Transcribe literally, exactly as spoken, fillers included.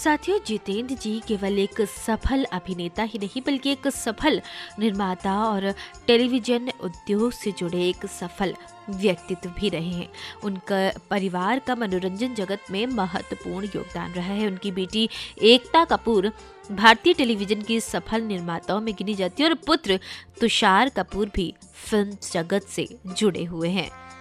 साथियों, जितेंद्र जी केवल एक सफल अभिनेता ही नहीं बल्कि एक सफल निर्माता और टेलीविजन उद्योग से जुड़े एक सफल व्यक्तित्व भी रहे हैं। उनका परिवार का मनोरंजन जगत में महत्वपूर्ण योगदान रहा है। उनकी बेटी एकता कपूर भारतीय टेलीविजन की सफल निर्माताओं में गिनी जाती है और पुत्र तुषार कपूर भी फिल्म जगत से जुड़े हुए हैं।